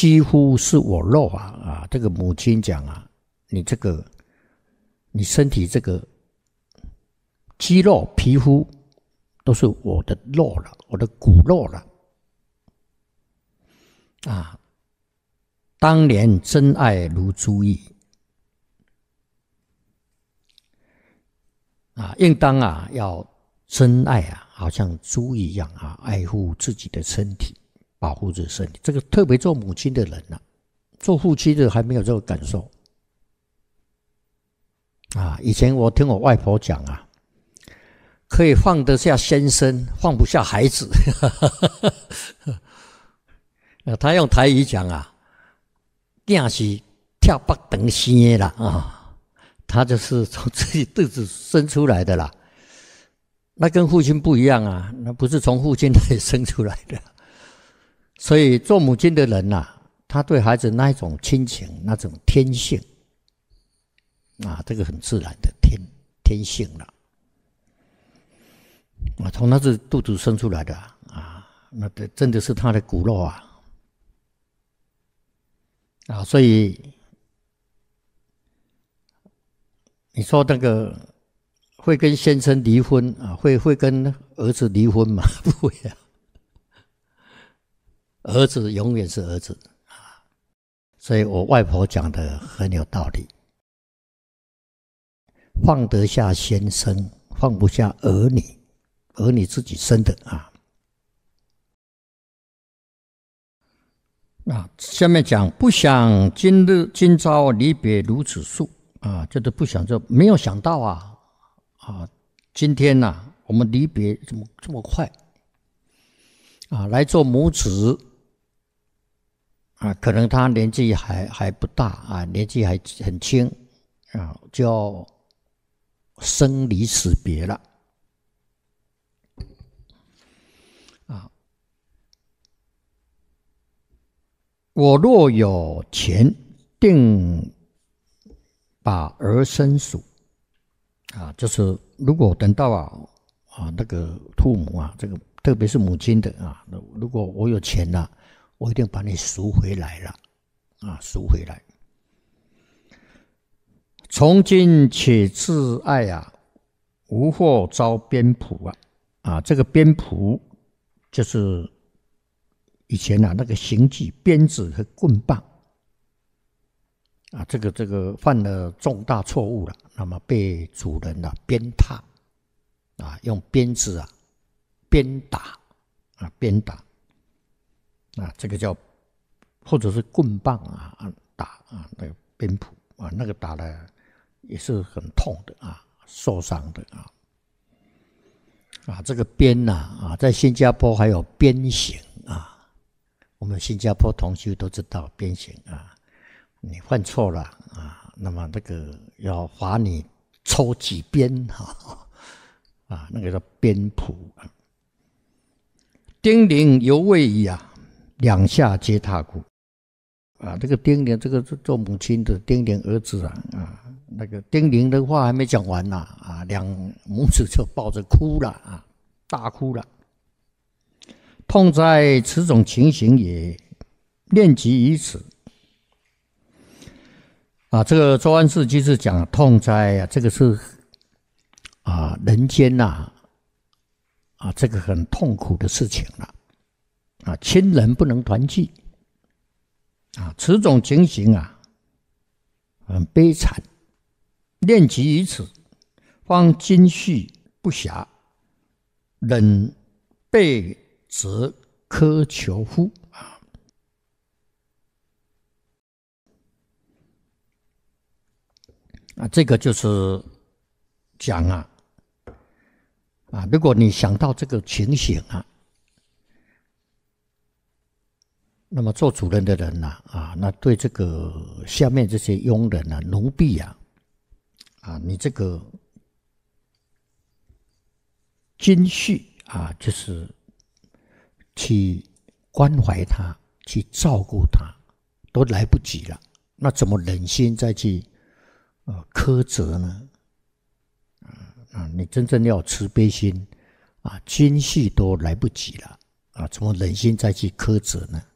几乎是我肉这个母亲讲你身体这个肌肉皮肤都是我的肉了，我的骨肉了当年真爱如珠玉应当要真爱好像珠一样爱护自己的身体，保护自己的身体。这个特别做母亲的人做父亲的还没有这个感受以前我听我外婆讲可以放得下先生，放不下孩子。他用台语讲囝是跳北长生的啦他就是从自己肚子生出来的啦。那跟父亲不一样那不是从父亲那里生出来的。所以做母亲的人他对孩子那一种亲情，那种天性这个很自然的天性了从他是肚子生出来的那真的是他的骨肉所以你说那个会跟先生离婚会跟儿子离婚吗？不会儿子永远是儿子所以我外婆讲的很有道理，放得下先生，放不下儿女，儿女自己生的下面讲不想今朝离别如此速就是不想就没有想到今天我们离别这么快来做母子可能他年纪还不大年纪还很轻就要生离死别了我若有钱，定把儿孙属就是如果等到那个父母这个特别是母亲的如果我有钱了，我一定把你赎回来了赎回来。从今且自爱无或遭鞭仆这个鞭仆就是以前那个刑具鞭子和棍棒这个犯了重大错误了，那么被主人鞭挞用鞭子鞭打鞭打这个叫或者是棍棒打那个鞭仆那个打的也是很痛的受伤的这个鞭在新加坡还有鞭刑我们新加坡同学都知道鞭刑你犯错了那么那个要罚你抽几鞭那个叫鞭仆叮咛犹未已两下皆踏过这个叮咛这个做母亲的叮咛儿子那个叮咛的话还没讲完两母子就抱着哭了大哭了。痛哉此种情形也，念及于此这个周安世居士讲痛哉这个是人间这个很痛苦的事情了亲人不能团聚此种情形很悲惨，念及于此，方今绪不暇，忍备则苛求乎这个就是讲如果你想到这个情形那么做主人的人那对这个下面这些佣人奴婢你这个今绪就是去关怀他，去照顾他，都来不及了，那怎么忍心再去苛责呢？你真正要有慈悲心今绪都来不及了怎么忍心再去苛责呢？